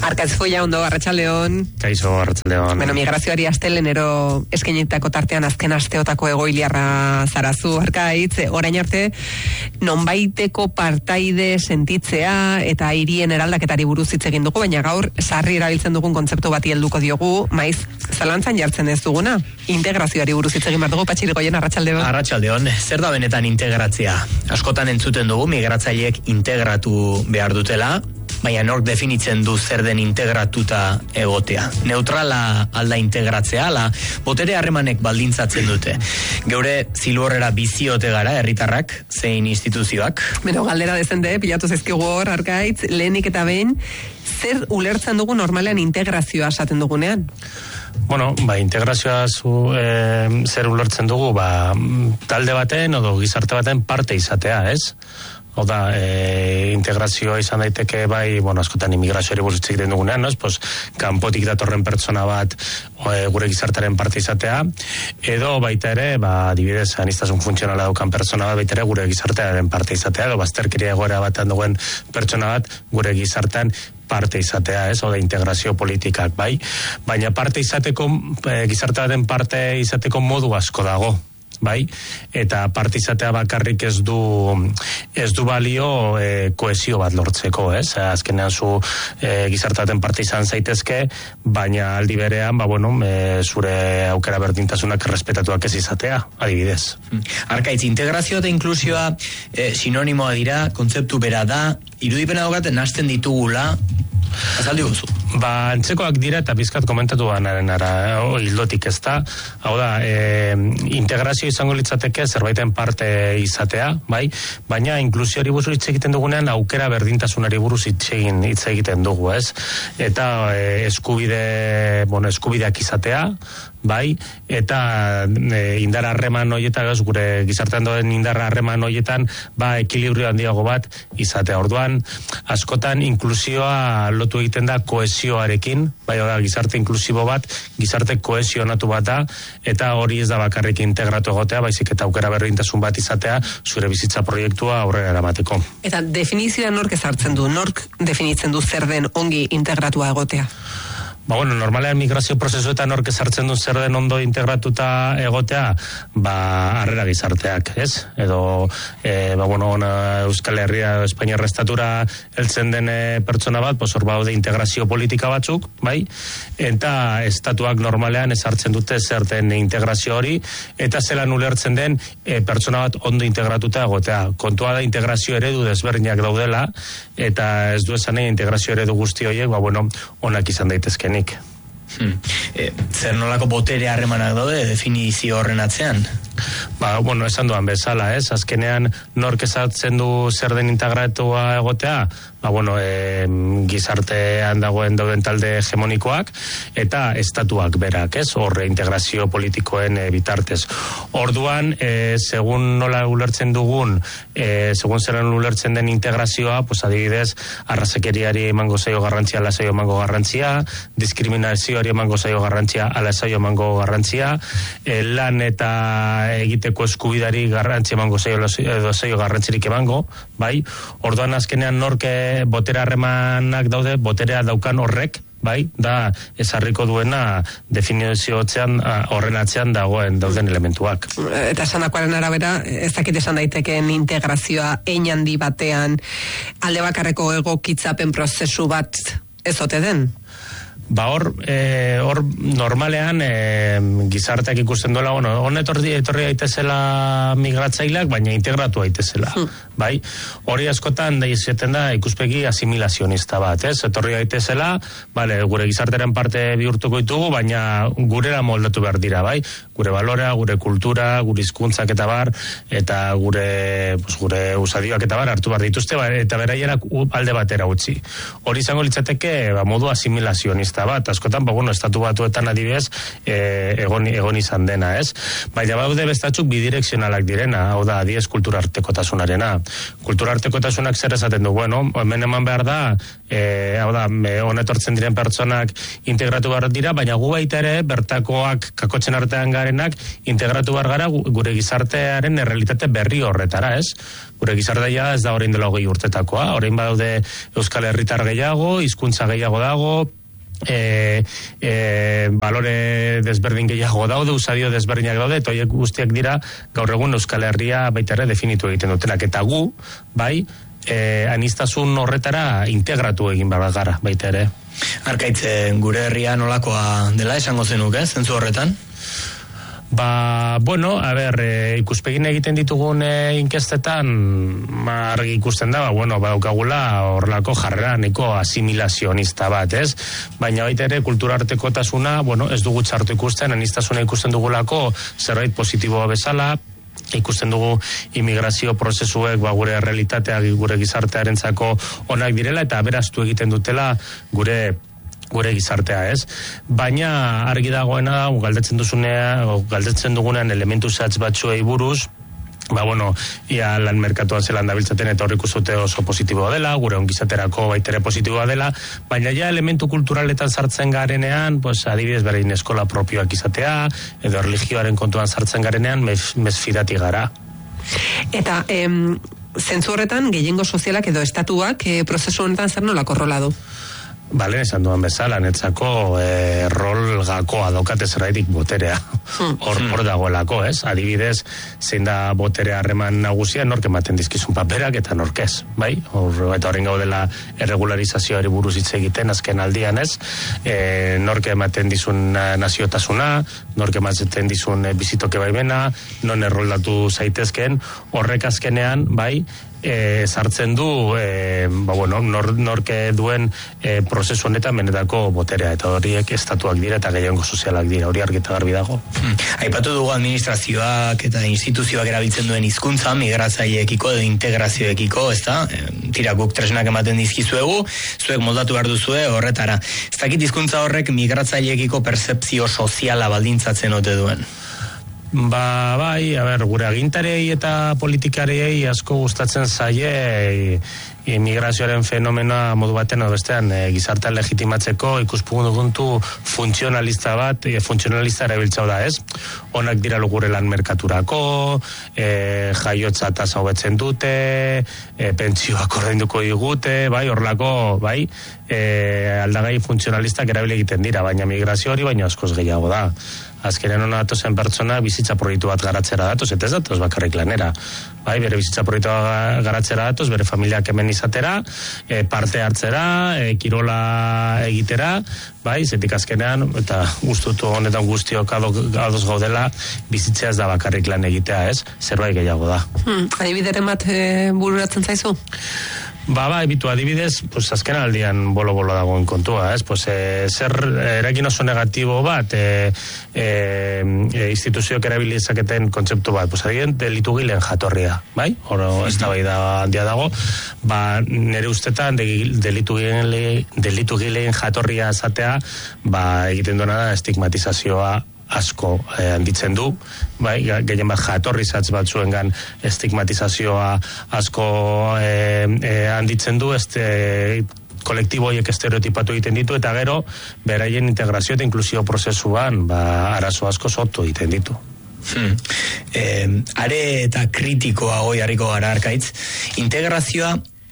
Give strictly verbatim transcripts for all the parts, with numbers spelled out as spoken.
Arkaitz Foia, ondo, arratsaldeon. Kaixo, arratsaldeon. Bueno, migrazioari astelenero eskainitako tartean azken asteotako egoiliarra zarazu. Arkaitz, orain arte, nonbaiteko partaide sentitzea eta hirien eraldaketari buruz hitz egin dugu, baina gaur sarri erabiltzen dugun kontzeptu bati helduko diogu, maiz zalantzan jartzen ez duguna. Integrazioari buruz hitz egin behar dugu, Patxirigoien, arratsaldeon. Arratsaldeon, zer da benetan integratzea? Askotan entzuten dugu migratzaileek integratu behar dutela, baina nork definitzen du zer den integratuta egotea. Neutrala alda integratzea, ala botere harremanek baldintzatzen dute. Geure zilborrera biziote gara, herritarrak, zein instituzioak. Beno, galdera dezende, pilatu zaizkigu hor, Arkaitz, lehenik eta behin, zer ulertzen dugu normalean integrazioa esaten dugunean? Bueno, ba, integrazioa zu, e, zer ulertzen dugu, ba, talde baten edo gizarte baten parte izatea, ez? Oda, e, integrazioa izan daiteke bai, bueno, askotan immigrazioari buruz hitz egiten dugunean, no? Pues, kanpotik datorren pertsona bat e, gure gizartaren parte izatea, edo baita ere, ba, adibidez, aniztasun funtzionala daukan pertsona bat, baita ere gure gizartearen parte izatea, edo bazterkeria egoera batean duen pertsona bat gure gizartean parte izatea, ez, oda integrazio politikak, bai, baina parte izateko, e, gizarte baten parte izateko modu asko dago, bai, eta parte izatea bakarrik ez du ez du balio e, koesio bat lortzeko, ez? Azkenean zu e, gizartaten parte izan zaitezke, baina aldi berean, ba bueno, e, zure aukera berdintasunak errespetatuak ez izatea, adibidez. Arkaitz, integrazioa eta inklusioa e, sinonimoa dira, kontzeptu bera da, irudipena daukaten hasten ditugula, azaldi guzu. Ba, antzekoak dira eta bizkat komentatu banaren ara, o, hildotik ez da. Hau da, e, integrazio izango litzateke zerbaiten parte izatea, bai? Baina inklusioari buruz hitz egiten dugunean aukera berdintasunari buruz hitz egin hitz egiten dugu, ez? Eta e, eskubide, bueno, eskubideak izatea, bai, eta e, indar harreman horietan, gure gizartean doen indar harreman horietan, ba, ekilibrio handiago bat izatea. Orduan, askotan inklusioa lotu egiten da kohesioarekin, bai, da, gizarte inklusibo bat, gizarte kohesionatu bat da, eta hori ez da bakarrik integratu egotea, baizik eta aukera berdintasun bat izatea, zure bizitza proiektua aurrera eramateko. Eta definizioa nork ezartzen du, nork definitzen du zer den ongi integratua egotea? Ba, bueno, normalean migrazio prozesuetan nork ezartzen du zer den ondo integratuta egotea, ba, harrera gizarteak, ez? Edo, e, ba, bueno, ona Euskal Herria, Espainiar estatura heltzen den pertsona bat, pues hor baude integrazio politika batzuk, bai? Eta estatuak normalean ezartzen dute zer den integrazio hori, eta zelan ulertzen den e, pertsona bat ondo integratuta egotea. Kontua da integrazio eredu desberdinak daudela, eta ez du esan nahi integrazio eredu guzti horiek, ba, bueno, onak izan daitezken. Hmm. E, zer nolako botere harremanak daude definizio horren atzean? Ba, bueno, esan duan bezala, ez? Azkenean nork ezatzen du zer den integratua egotea, ba, bueno, e, gizartean dagoen dauden talde hegemonikoak eta estatuak berak, ez? Horre integrazio politikoen e, bitartez. Orduan, e, segun nola ulertzen dugun, e, segun zeran ulertzen den integrazioa, pues adibidez, arrazekeriari emango zaio garrantzia, ala zaio emango garrantzia, diskriminazioari emango zaio garrantzia, ala zaio emango garrantzia, e, lan eta egiteko eskubidari garrantzi emango zaio edo zaio garrantzirik emango, bai? Orduan azkenean norke botere harremanak daude, boterea daukan horrek, bai, da ezarriko duena definizio hotzean horren atzean dagoen dauden elementuak. Eta esanakoaren arabera, ez dakit esan daitekeen integrazioa hein handi batean alde bakarreko egokitzapen prozesu bat ez ote den? Ba hor, e, hor normalean e, gizarteak ikusten duela, bueno, hon etorri, etorri daitezela migratzaileak, baina integratu daitezela, hmm. bai? Hori askotan da izaten da ikuspegi asimilazionista bat, ez? Etorri daitezela, bale, gure gizarteren parte bihurtuko ditugu, baina gurera moldatu behar dira, bai? Gure balorea, gure kultura, gure hizkuntzak eta bar, eta gure, pues, gure usadioak eta bar hartu behar dituzte, ba, eta beraierak alde batera utzi. Hori izango litzateke, ba, modu asimilazionista sozialista bat, askotan, ba, bueno, estatu batuetan adibidez, e, egon, egon izan dena, ez? Baina baude bestatzuk bidirekzionalak direna, hau da, adiez kulturartekotasunarena. Kulturartekotasunak zer esaten du, bueno, hemen eman behar da, e, hau da, honetortzen diren pertsonak integratu behar dira, baina gu baita ere, bertakoak kakotzen artean garenak, integratu behar gara gure gizartearen errealitate berri horretara, ez? Gure gizartea ez da orain dela hogei urtetakoa, orain badaude Euskal Herritar gehiago, hizkuntza gehiago dago, e, e, balore desberdin gehiago daude, usadio desberdinak daude, eta horiek guztiak dira gaur egun Euskal Herria baita ere definitu egiten dutenak, eta gu, bai, e, anistasun horretara integratu egin behar gara, baita ere. Arkaitz, gure herria nolakoa dela esango zenuk, eh, zentzu horretan? Ba, bueno, a ber, e, ikuspegin egiten ditugun e, inkestetan, ma, argi ikusten da, ba, bueno, badaukagula horrelako jarrera nahiko asimilazionista bat, ez? Baina baita ere, kulturartekotasuna, bueno, ez dugu txartu ikusten, anistasuna ikusten dugulako zerbait positiboa bezala, ikusten dugu immigrazio prozesuek ba, gure realitateak, gure gizartearentzako onak direla, eta beraztu egiten dutela gure gure gizartea, ez? Baina argi dagoena, galdetzen duzunea, galdetzen dugunean elementu zehatz batzuei buruz, ba, bueno, ia lan merkatuan zelan dabiltzaten eta horrik uzute oso positiboa dela, gure ongizaterako baitere positiboa dela, baina ja elementu kulturaletan sartzen garenean, pues, adibidez berein eskola propioak izatea, edo religioaren kontuan sartzen garenean, mesfidati gara. Eta, em, zentzu horretan, gehiengo sozialak edo estatuak e, prozesu honetan zer nolako rola du? Bale, esan duan bezala, netzako e, rol gakoa daukate zerraitik boterea. Hor hmm. dagoelako, ez? Adibidez, zein da boterea harreman nagusia, nork ematen dizkizun paperak eta norkez, bai? Hor, eta horren gaudela erregularizazioari buruz hitz egiten azken aldian, ez? E, nork ematen dizun naziotasuna, nork ematen dizun bizitoke baimena, non erroldatu zaitezken, horrek azkenean, bai? E, sartzen du e, ba, bueno, nor, norke duen e, prozesu honetan benetako boterea, eta horiek estatuak dira eta gehiago sozialak dira, hori argi eta garbi dago. Hmm. Aipatu dugu administrazioak eta instituzioak erabiltzen duen hizkuntza migratzaileekiko edo integrazioekiko, ez da? E, tira, guk tresnak ematen dizkizuegu, zuek moldatu behar duzue horretara. Ez dakit hizkuntza horrek migratzaileekiko pertzepzio soziala baldintzatzen ote duen? Ba, bai, a ber, gure agintarei eta politikarei asko gustatzen zaie immigrazioaren fenomenoa modu baten edo bestean e, gizartea legitimatzeko ikuspuntu funtzionalista bat, e, funtzionalista erabiltzau da, ez? Onak dira gure lan merkaturako, e, jaiotza tasa hobetzen dute, e, pentsioak ordainduko digute, bai, horrelako, bai, e, aldagai funtzionalistak erabili egiten dira, baina migrazio hori baina askoz gehiago da. Azkenean hona datozen pertsona bizitza proiektu bat garatzera datoz, eta ez datoz bakarrik lanera. Bai, bere bizitza proiektu bat garatzera datoz, bere familiak hemen izatera, e, parte hartzera, e, kirola egitera, bai, zetik azkenean, eta gustutu honetan guztiok adoz gaudela, bizitzea ez da bakarrik lan egitea, ez? Zerbait gehiago da. Hmm, adibideren bat e, bururatzen zaizu? Ba, ba, ebitu adibidez, pues, azken aldian bolo-bolo dagoen kontua, ez? Pues, e, zer eragin oso negatibo bat, e, e, e, instituzioak erabili ezaketen kontzeptu bat, pues, adibidez, delitu gilen jatorria, bai? Horo, ez da bai da handia dago, ba, nire ustetan, de, delitu gilen, delitu gilen jatorria zatea, ba, egiten duena da estigmatizazioa asko eh, handitzen du, bai, gehien bat jatorri zatz batzuengan estigmatizazioa asko eh, eh, handitzen du, este kolektiboiek estereotipatu egiten ditu, eta gero, beraien integrazio eta inklusio prozesuan, ba, arazo asko sortu egiten ditu. Hmm. Eh, are eta kritikoa goi harriko gara Arkaitz, integrazioa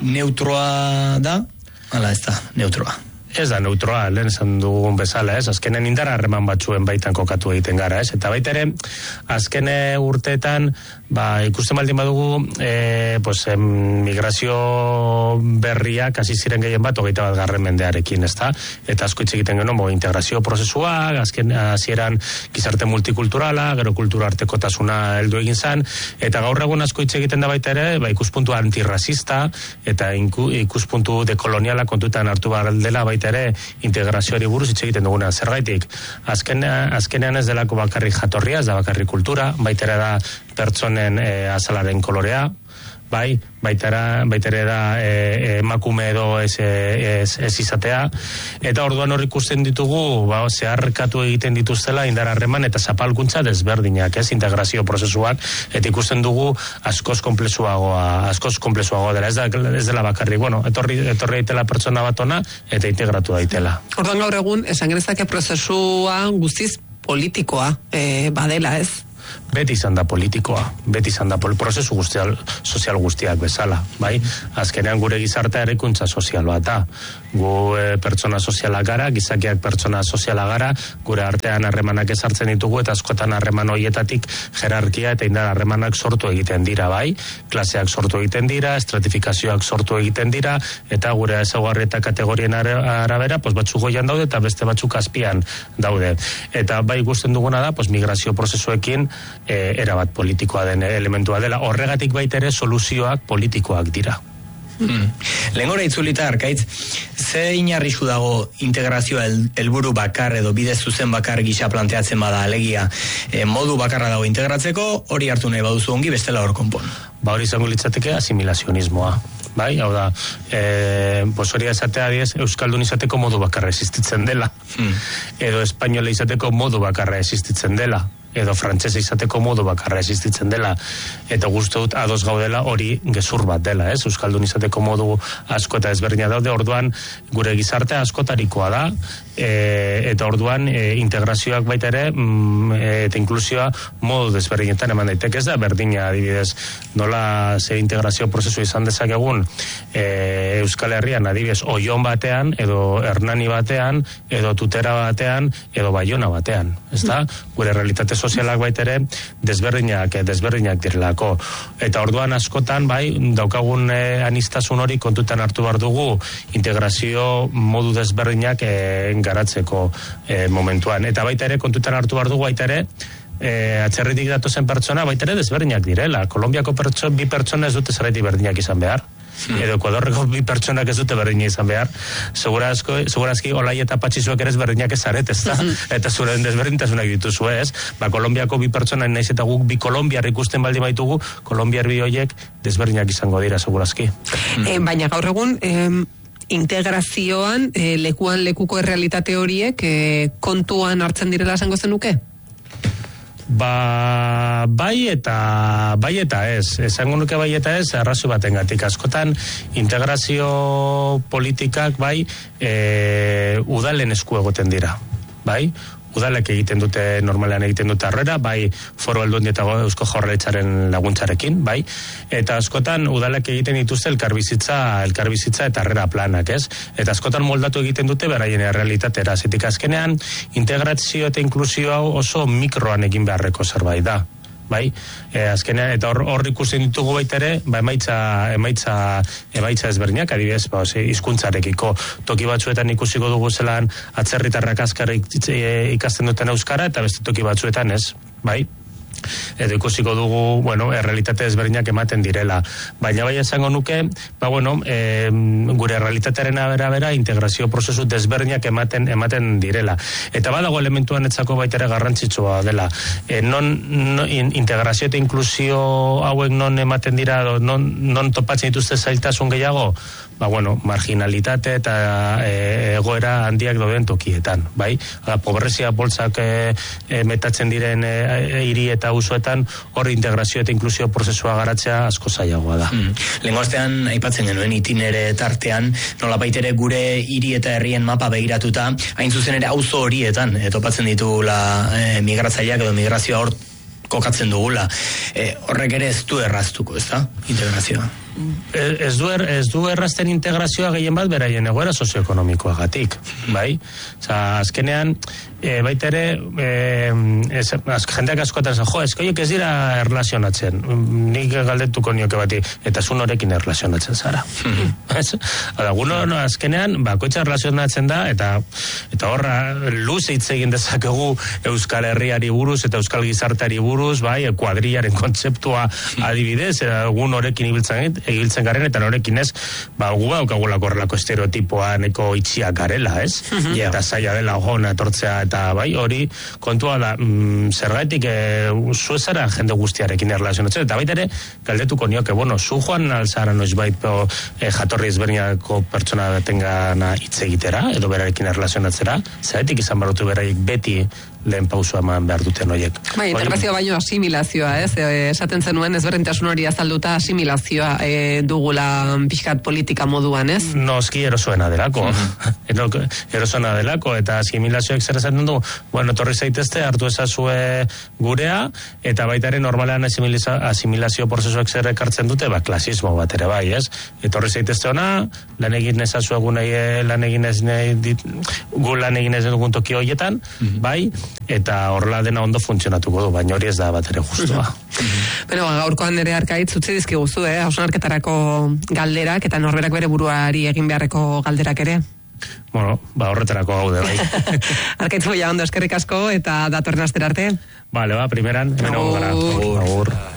neutroa da, ala ez da, neutroa. Ez da neutroa, lehen esan dugun bezala, ez? Azkenen indar harreman batzuen baitan kokatu egiten gara, ez? Eta baita ere, azkene urteetan, ba, ikusten baldin badugu, e, pues, em, migrazio berriak hasi ziren gehien bat, hogeita bat garren mendearekin, ez da? Eta asko hitz egiten genuen, bo, integrazio prozesuak, azken hasieran gizarte multikulturala, gero kultura artekotasuna heldu egin zan, eta gaur egun asko hitz egiten da baita ere, ba, ikuspuntu antirrazista, eta inku, ikuspuntu dekoloniala kontutan hartu behar dela baita ere integrazioari buruz hitz egiten duguna. Zergaitik, azken, azkenean ez delako bakarrik jatorria, ez da bakarrik kultura, baita ere da pertsonen e, azalaren kolorea, bai, baitara, baitere da e, emakume edo ez, ez, ez izatea, eta orduan hor ikusten ditugu, ba, zeharkatu egiten dituztela indar harreman eta zapalkuntza desberdinak, ez, integrazio prozesuak, eta ikusten dugu askoz konplexuagoa, askoz konplexuagoa dela, ez, da, ez dela bakarrik, bueno, etorri, etorri daitela pertsona bat ona, eta integratu daitela. Orduan gaur egun, esan genezake prozesua guztiz politikoa e, badela, ez? Beti izan da politikoa, beti izan da prozesu guztial, sozial guztiak bezala, bai? Azkenean gure gizartea eraikuntza sozial bat da. Gu e, pertsona sozialak gara, gizakiak pertsona sozialak gara, gure artean harremanak ezartzen ditugu, eta askotan harreman horietatik jerarkia eta indar harremanak sortu egiten dira, bai? Klaseak sortu egiten dira, estratifikazioak sortu egiten dira, eta gure ezaugarri eta kategorien arabera, pues batzuk goian daude, eta beste batzuk azpian daude. Eta bai ikusten duguna da, pues migrazio prozesuekin E, erabat politikoa den elementua dela. Horregatik baita ere soluzioak politikoak dira. Hmm. Lehengora itzulita, Arkaitz, ze inarrisu dago integrazioa helburu bakar edo bide zuzen bakar gisa planteatzen bada, alegia e, modu bakarra dago integratzeko, hori hartu nahi baduzu ongi, bestela hor konpon. Ba hori izango litzateke asimilazionismoa. Bai, hau da, e, pues hori esatea diez, euskaldun izateko modu bakarra existitzen dela. Hmm. Edo espainola izateko modu bakarra existitzen dela. Edo frantsesa izateko modu bakarra existitzen dela, eta gustu dut ados gaudela hori gezur bat dela, ez? Euskaldun izateko modu asko eta ezberdina daude, orduan gure gizarte askotarikoa da, e, eta orduan e, integrazioak baita ere mm, eta inklusioa modu desberdinetan eman daiteke, ez da berdina adibidez, nola ze integrazio prozesu izan dezakegun e, Euskal Herrian adibidez Oion batean, edo Hernani batean, edo Tutera batean, edo Baiona batean, ez da? Gure realitate sozialak baita ere desberdinak, desberdinak direlako. Eta orduan askotan, bai, daukagun eh, anistasun hori kontutan hartu behar dugu integrazio modu desberdinak eh, garatzeko eh, momentuan. Eta baita ere kontutan hartu behar dugu baita ere eh, atzerritik datozen pertsona baita ere desberdinak direla. Kolombiako pertso, bi pertsona ez dute zerretik berdinak izan behar. Hmm. Edo Ekuadorreko bi pertsonak ez dute berdina izan behar. Segurazko, segurazki Olai eta Patxizuek ere berdinak ez zaret, ez da? Eta zure desberdintasunak dituzu, ez? Ba, Kolombiako bi pertsona naiz eta guk bi kolombiar ikusten baldin baitugu, kolombiar bi horiek desberdinak izango dira, segurazki. Hmm. E, baina gaur egun, e, integrazioan, e, lekuan lekuko errealitate horiek e, kontuan hartzen direla esango zenuke? Ba, bai eta bai eta ez, esango nuke bai eta ez arrazoi batengatik. Askotan integrazio politikak bai e, udalen esku egoten dira, bai? Udalek egiten dute, normalean egiten dute arrera, bai Foru Aldundi eta Eusko Jaurlaritzaren laguntzarekin, bai, eta askotan udalek egiten dituzte elkarbizitza, elkarbizitza eta arrera planak, ez? Eta askotan moldatu egiten dute beraien errealitatera, zetik azkenean integrazio eta inklusio hau oso mikroan egin beharreko zerbait da. Bai, e, azkenean, eta hor, hor ikusten ditugu baita ere, ba, emaitza, emaitza, emaitza ezberdinak, adibidez, ba, hizkuntzarekiko toki batzuetan ikusiko dugu zelan atzerritarrak azkar ikasten duten euskara, eta beste toki batzuetan ez, bai? Edo ikusiko dugu, bueno, errealitate ezberdinak ematen direla. Baina bai esango nuke, ba bueno, e, gure errealitatearen arabera integrazio prozesu desberdinak ematen ematen direla. Eta badago elementuan etzako baita ere garrantzitsua dela. E, non, non integrazio eta inklusio hauek non ematen dira, non, non topatzen dituzte zailtasun gehiago? Ba bueno, marginalitate eta e, egoera handiak dauden tokietan, bai? Ala, pobrezia boltzak e, e, metatzen diren hiri e, eta usoetan hor integrazio eta inklusio prozesua garatzea asko zailagoa da. Mm. Lengoaztean aipatzen genuen itinere tartean, nola baitere gure hiri eta herrien mapa begiratuta, hain zuzen ere auzo horietan, e, topatzen ditugula e, migratzaileak edo migrazioa hor kokatzen dugula. E, horrek ere ez du erraztuko, ez da? Integrazioa. Ez du, er, ez du errazten integrazioa gehien bat beraien egoera sozioekonomikoagatik, bai? Oza, azkenean, e, baita ere, e, ez, az, jendeak askotan zen, jo, ezkoiek ez dira erlazionatzen, nik galdetuko nioke bati, eta zun horekin erlazionatzen zara. Ez? Hada, guno, no, azkenean, bakoitza erlazionatzen da, eta eta horra, luz hitz egin dezakegu Euskal Herriari buruz, eta Euskal Gizarteari buruz, bai, kuadrillaren kontzeptua adibidez, egun horekin ibiltzen egiltzen garen, eta norekin ez, ba, gu daukagulako horrelako estereotipoa neko itxiak garela, ez? Mm-hmm. Yeah. Eta zaila dela hona etortzea, eta bai, hori kontua da, mm, zergaitik e, zuezara jende guztiarekin erlazionatzen, eta baita ere, galdetuko nioke, bueno, zu joan alzara noiz baito e, jatorri ezberdinako pertsona betengana hitz egitera, edo berarekin erlazionatzera, zergaitik izan barutu beraik beti lehen pausua eman behar duten horiek. Bai, integrazioa baino asimilazioa, ez? E, esaten zenuen ezberdintasun hori azalduta asimilazioa e, dugula pixkat politika moduan, ez? Noski erosoena delako. Mm-hmm. erosoena delako, eta asimilazioek zer esaten du, bueno, torri zaitezte, hartu ezazue gurea, eta baitaren normalean asimilazio prozesuak zer ekartzen dute, ba, klasismo bat ere bai, ez? Etorri zaitezte ona, lan egin ezazue gunei, lan egin ez nahi, dit, gu lan egin ez dugun toki horietan, mm-hmm. bai, eta horrela dena ondo funtzionatuko du, baina hori ez da bat ere justua. Bueno, gaurkoan ere Arkaitz utzi dizkiguzu, eh? Hausnarketarako galderak eta norberak bere buruari egin beharreko galderak ere. Bueno, ba horretarako gaude, bai. Arkaitz Moya, ondo eskerrik asko eta datorren astera arte. Vale, ba, primeran, hemen egon gara. Agur.